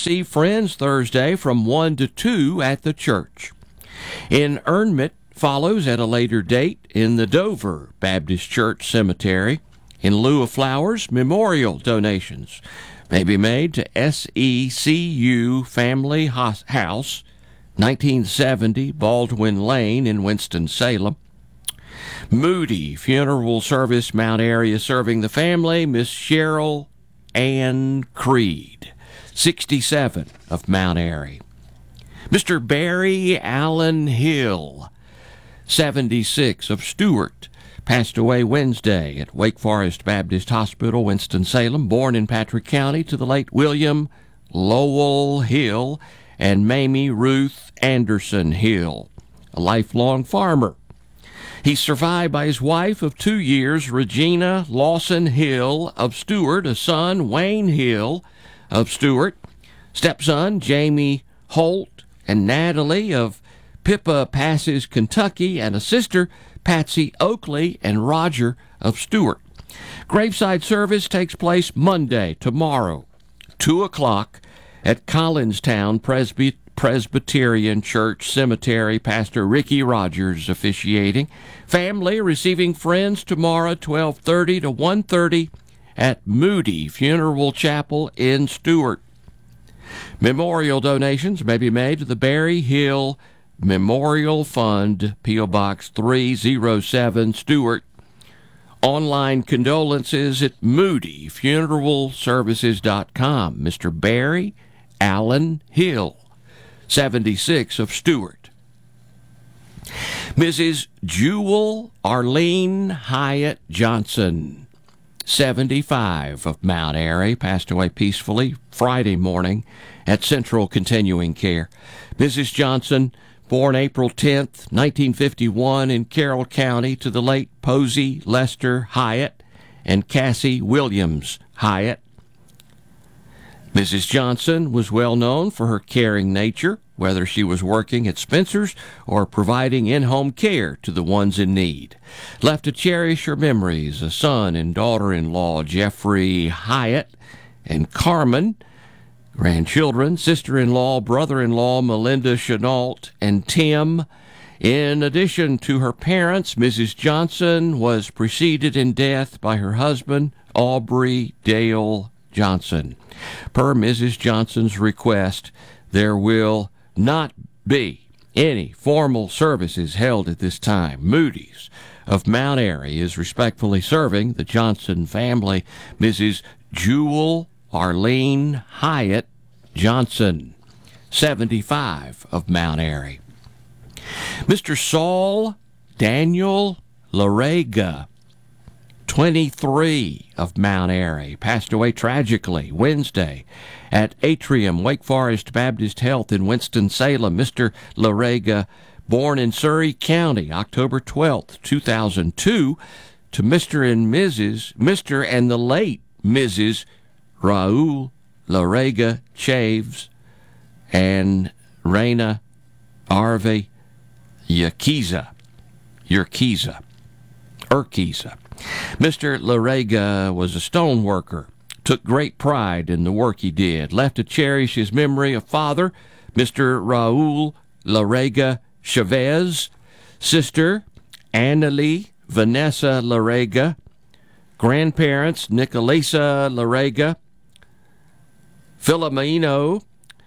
receive friends Thursday from 1 to 2 at the church. Interment follows at a later date in the Dover Baptist Church Cemetery. In lieu of flowers, memorial donations may be made to SECU Family House, 1970 Baldwin Lane in Winston-Salem. Moody Funeral Service, Mount Airy, serving the family, Miss Cheryl Ann Creed, 67 of Mount Airy. Mr. Barry Allen Hill, 76 of Stewart, passed away Wednesday at Wake Forest Baptist Hospital, Winston-Salem, born in Patrick County to the late William Lowell Hill and Mamie Ruth Anderson Hill, a lifelong farmer. He's survived by his wife of 2 years, Regina Lawson Hill of Stewart, a son, Wayne Hill of Stewart, stepson, Jamie Holt and Natalie of Pippa Passes, Kentucky, and a sister, Patsy Oakley and Roger of Stewart. Graveside service takes place Monday, tomorrow, 2 o'clock at Collinstown Presbyterian Church Cemetery. Pastor Ricky Rogers officiating. Family receiving friends tomorrow, 12:30 to 1:30 at Moody Funeral Chapel in Stewart. Memorial donations may be made to the Barry Hill Memorial Fund, P.O. Box 307, Stewart. Online condolences at moodyfuneralservices.com. Mr. Barry Allen Hill, 76 of Stewart. Mrs. Jewel Arlene Hyatt Johnson, 75 of Mount Airy, passed away peacefully Friday morning at Central Continuing Care. Mrs. Johnson, born April 10th, 1951 in Carroll County to the late Posey Lester Hyatt and Cassie Williams Hyatt. Mrs. Johnson was well known for her caring nature, whether she was working at Spencer's or providing in-home care to the ones in need. Left to cherish her memories, a son and daughter-in-law, Jeffrey Hyatt and Carmen, grandchildren, sister-in-law, brother-in-law, Melinda Chenault and Tim. In addition to her parents, Mrs. Johnson was preceded in death by her husband, Aubrey Dale Johnson. Per Mrs. Johnson's request, there will not be any formal services held at this time. Moody's of Mount Airy is respectfully serving the Johnson family. Mrs. Jewel Arlene Hyatt Johnson, 75 of Mount Airy. Mr. Saul Daniel Larega, 23 of Mount Airy, passed away tragically Wednesday at Atrium Wake Forest Baptist Health in Winston-Salem. Mr. Larega, born in Surrey County, October 12th, 2002, to Mr. and the late Mrs. Raul Larega Chaves and Raina Arve Urquiza. Mr. Larega was a stone worker, took great pride in the work he did, left to cherish his memory of father, Mr. Raul Larega Chavez, sister Annalie Vanessa Larega, grandparents Nicolasa Larega, Filomeno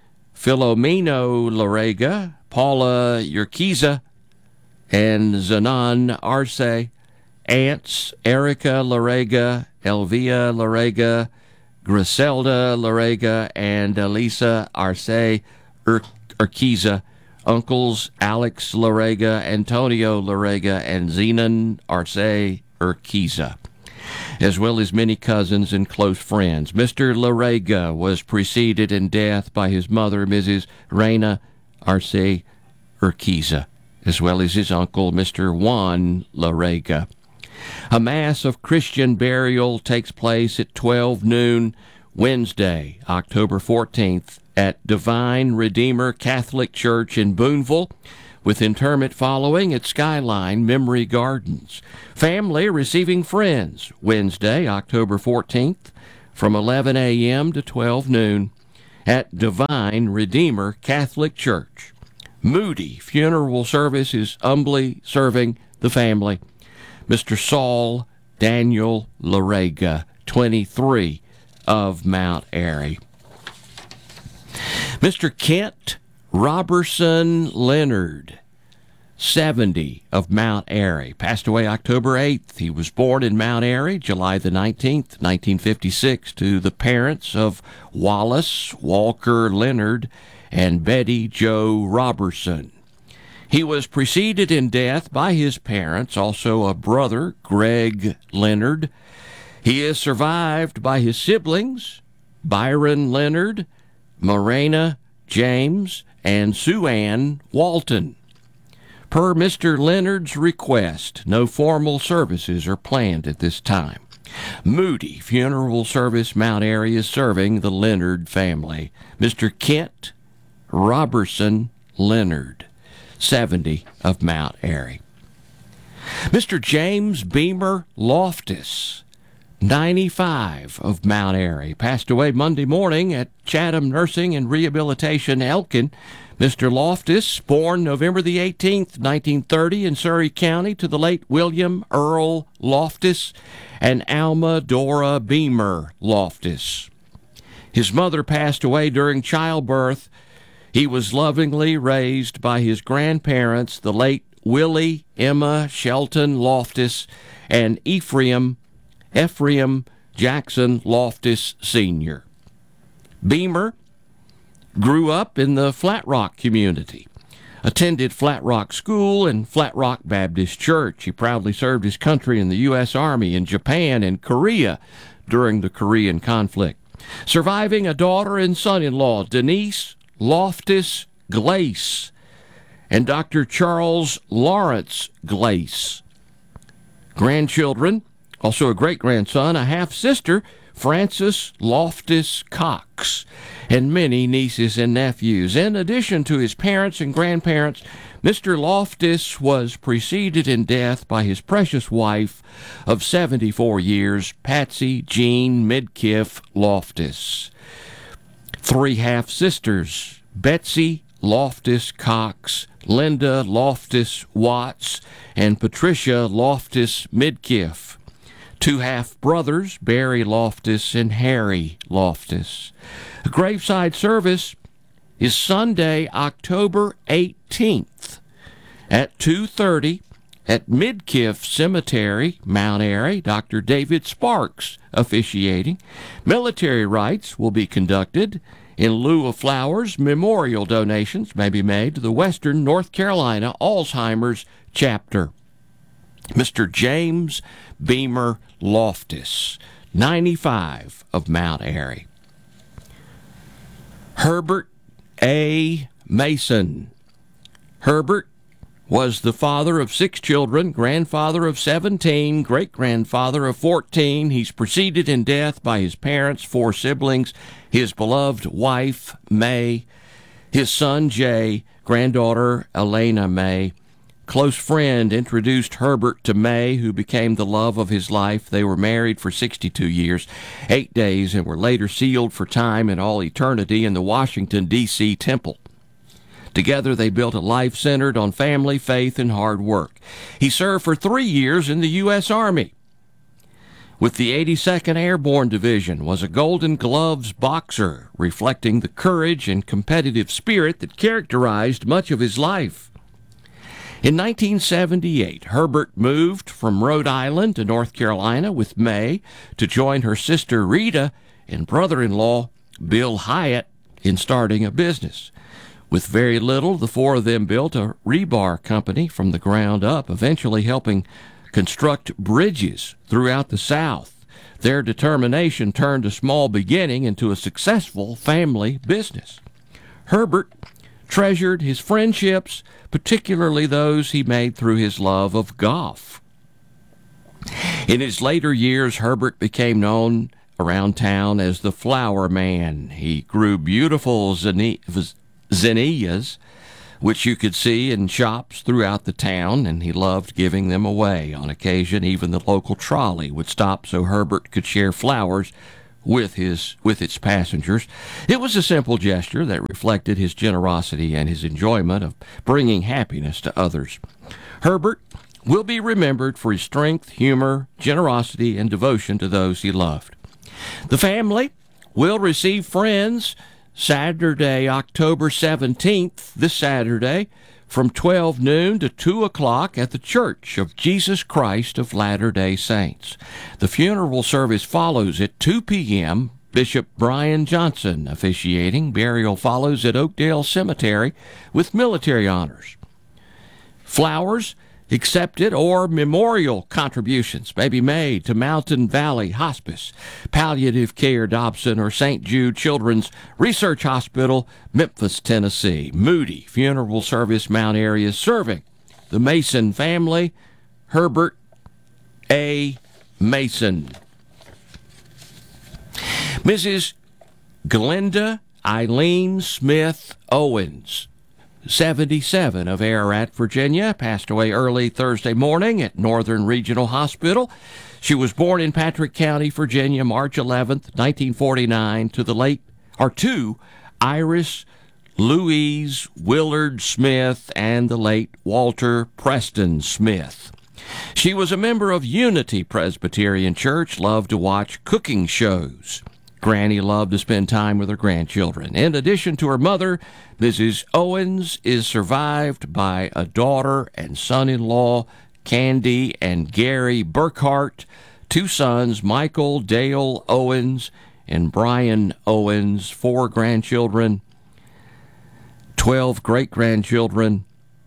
Larega, Paula Urquiza, and Zanon Arce, aunts Erica Larega, Elvia Larega, Griselda Larega, and Elisa Arce Urquiza, uncles Alex Larega, Antonio Larega, and Zenon Arce Urquiza, as well as many cousins and close friends. Mr. Larega was preceded in death by his mother, Mrs. Raina Arce Urquiza, as well as his uncle, Mr. Juan Larega. A Mass of Christian burial takes place at 12 noon Wednesday, October 14th, at Divine Redeemer Catholic Church in Boonville, with interment following at Skyline Memory Gardens. Family receiving friends Wednesday, October 14th, from 11 a.m. to 12 noon at Divine Redeemer Catholic Church. Moody Funeral Service is humbly serving the family. Mr. Saul Daniel Larega, 23, of Mount Airy. Mr. Kent Robertson Leonard, 70, of Mount Airy, passed away October 8th. He was born in Mount Airy, July the 19th, 1956, to the parents of Wallace Walker Leonard and Betty Jo Robertson. He was preceded in death by his parents, also a brother, Greg Leonard. He is survived by his siblings, Byron Leonard, Morena James, and Sue Ann Walton. Per Mr. Leonard's request, no formal services are planned at this time. Moody Funeral Service, Mount Airy, is serving the Leonard family. Mr. Kent Robertson Leonard, 70, of Mount Airy. Mr. James Beamer Loftus, 95, of Mount Airy, passed away Monday morning at Chatham Nursing and Rehabilitation, Elkin. Mr. Loftus, born November the 18th, 1930, in Surrey County, to the late William Earl Loftus and Alma Dora Beamer Loftus. His mother passed away during childbirth. He was lovingly raised by his grandparents, the late Willie Emma Shelton Loftus and Ephraim Jackson Loftus Sr. Beamer grew up in the Flat Rock community, attended Flat Rock School and Flat Rock Baptist Church. He proudly served his country in the U.S. Army in Japan and Korea during the Korean conflict, surviving a daughter and son-in-law, Denise Loftus Glace and Dr. Charles Lawrence Glace. Grandchildren, also a great-grandson, a half-sister, Frances Loftus Cox, and many nieces and nephews. In addition to his parents and grandparents, Mr. Loftus was preceded in death by his precious wife of 74 years, Patsy Jean Midkiff Loftus. 3 half-sisters, Betsy Loftus Cox, Linda Loftus Watts, and Patricia Loftus Midkiff. 2 half-brothers, Barry Loftus and Harry Loftus. A graveside service is Sunday, October 18th at 2:30 at Midkiff Cemetery, Mount Airy. Dr. David Sparks officiating. Military rites will be conducted. In lieu of flowers, memorial donations may be made to the Western North Carolina Alzheimer's Chapter. Mr. James Beamer Loftus, 95, of Mount Airy. Herbert A. Mason. Herbert was the father of 6 children, grandfather of 17, great-grandfather of 14. He's preceded in death by his parents, 4 siblings, his beloved wife, May, his son, Jay, granddaughter, Elena May. Close friend introduced Herbert to May, who became the love of his life. They were married for 62 years, 8 days, and were later sealed for time and all eternity in the Washington, D.C. Temple. Together, they built a life centered on family, faith, and hard work. He served for 3 years in the U.S. Army with the 82nd Airborne Division, was a Golden Gloves boxer, reflecting the courage and competitive spirit that characterized much of his life. In 1978, Herbert moved from Rhode Island to North Carolina with May to join her sister Rita and brother-in-law Bill Hyatt in starting a business. With very little, the 4 of them built a rebar company from the ground up, eventually helping construct bridges throughout the South. Their determination turned a small beginning into a successful family business. Herbert treasured his friendships, particularly those he made through his love of golf. In his later years, Herbert became known around town as the Flower Man. He grew beautiful zinnias, which you could see in shops throughout the town, and he loved giving them away. On occasion, even the local trolley would stop so Herbert could share flowers with its passengers. It was a simple gesture that reflected his generosity and his enjoyment of bringing happiness to others. Herbert will be remembered for his strength, humor, generosity, and devotion to those he loved. The family will receive friends Saturday, October 17th, this Saturday, from 12 noon to 2 o'clock at the Church of Jesus Christ of Latter-day Saints. The funeral service follows at 2 p.m., Bishop Brian Johnson officiating. Burial follows at Oakdale Cemetery with military honors. Flowers accepted or memorial contributions may be made to Mountain Valley Hospice, Palliative Care Dobson, or St. Jude Children's Research Hospital, Memphis, Tennessee. Moody Funeral Service, Mount Airy, serving the Mason family. Herbert A. Mason. Mrs. Glenda Eileen Smith Owens, 77, of Ararat, Virginia, passed away early Thursday morning at Northern Regional Hospital. She was born in Patrick County, Virginia, March 11th, 1949, to Iris Louise Willard Smith and the late Walter Preston Smith. She was a member of Unity Presbyterian Church, loved to watch cooking shows. Granny loved to spend time with her grandchildren. In addition to her mother, Mrs. Owens is survived by a daughter and son-in-law, Candy and Gary Burkhart, 2 sons, Michael Dale Owens and Brian Owens, 4 grandchildren, 12 great-grandchildren,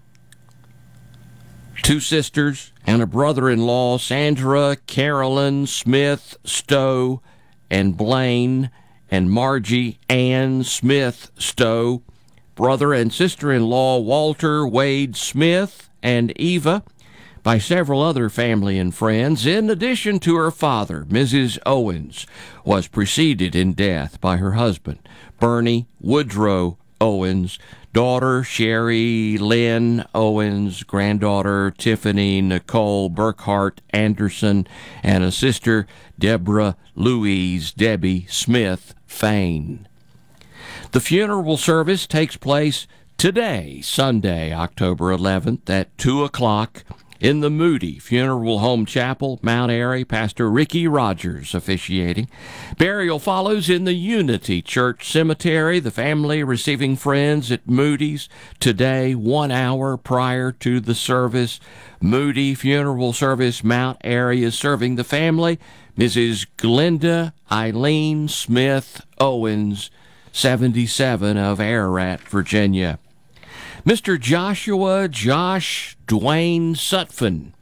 2 sisters, and a brother-in-law, Sandra Carolyn Smith Stowe, and Blaine and Margie Ann Smith Stowe, brother and sister-in-law Walter Wade Smith and Eva, by several other family and friends. In addition to her father, Mrs. Owens was preceded in death by her husband, Bernie Woodrow Owens, daughter Sherry Lynn Owens, granddaughter Tiffany Nicole Burkhart Anderson, and a sister, Deborah Louise Debbie Smith Fain. The funeral service takes place today, Sunday, October 11th, at 2 o'clock in the Moody Funeral Home Chapel, Mount Airy. Pastor Ricky Rogers officiating. Burial follows in the Unity Church Cemetery, the family receiving friends at Moody's today, 1 hour prior to the service. Moody Funeral Service, Mount Airy, is serving the family. Mrs. Glenda Eileen Smith Owens, 77, of Ararat, Virginia. Mr. Joshua Josh Dwayne Sutphin,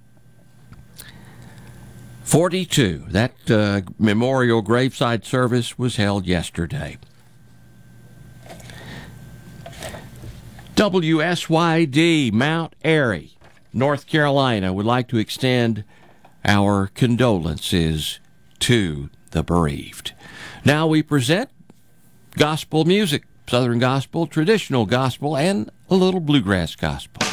42. That memorial graveside service was held yesterday. WSYD Mount Airy, North Carolina, would like to extend our condolences to the bereaved. Now we present gospel music, Southern gospel, traditional gospel, and a little bluegrass gospel.